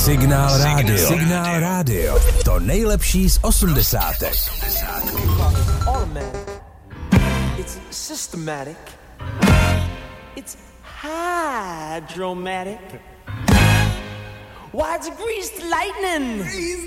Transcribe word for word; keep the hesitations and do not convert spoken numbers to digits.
Signál rádio. Signál rádio. To nejlepší z osmdesátek. Automatic. It's systematic. It's hydromatic. Why, it's greased lightning.